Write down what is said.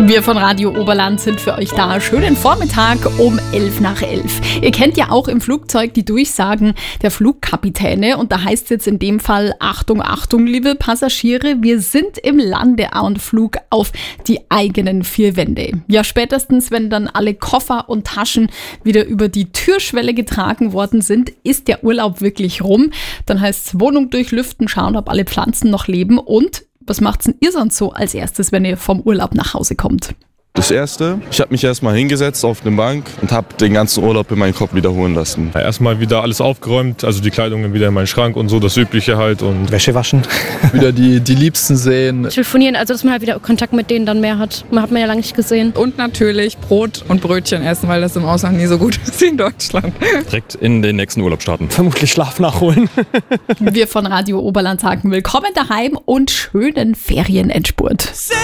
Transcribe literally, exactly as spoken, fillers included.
Wir von Radio Oberland sind für euch da. Schönen Vormittag um elf nach elf. Ihr kennt ja auch im Flugzeug die Durchsagen der Flugkapitäne. Und da heißt es jetzt in dem Fall, Achtung, Achtung, liebe Passagiere, wir sind im Landeanflug auf die eigenen vier Wände. Ja, spätestens, wenn dann alle Koffer und Taschen wieder über die Türschwelle getragen worden sind, ist der Urlaub wirklich rum. Dann heißt es Wohnung durchlüften, schauen, ob alle Pflanzen noch leben. Und was macht's denn ihr sonst so als erstes, wenn ihr vom Urlaub nach Hause kommt? Das Erste, ich habe mich erstmal hingesetzt auf eine Bank und habe den ganzen Urlaub in meinen Kopf wiederholen lassen. Ja, erstmal wieder alles aufgeräumt, also die Kleidung wieder in meinen Schrank und so, das Übliche halt. Und Wäsche waschen. Wieder die, die Liebsten sehen. Telefonieren, also dass man halt wieder Kontakt mit denen dann mehr hat. Man hat man ja lange nicht gesehen. Und natürlich Brot und Brötchen essen, weil das im Ausland nie so gut ist wie in Deutschland. Direkt in den nächsten Urlaub starten. Vermutlich Schlaf nachholen. Wir von Radio Oberland sagen willkommen daheim und schönen Ferienendspurt.